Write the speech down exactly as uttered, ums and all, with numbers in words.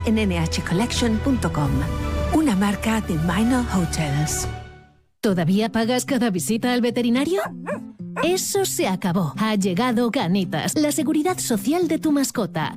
en ene hache collection punto com, una marca de Minor Hotels. ¿Todavía pagas cada visita al veterinario? Eso se acabó. Ha llegado Canitas, la seguridad social de tu mascota.